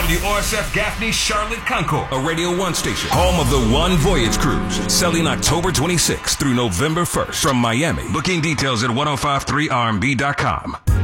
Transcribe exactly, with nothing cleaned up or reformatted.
W O S F Gaffney, Charlotte, Concord, a Radio one station, home of the One Voyage Cruise, sailing October twenty-sixth through November first from Miami. Booking details at ten fifty-three R M B dot com.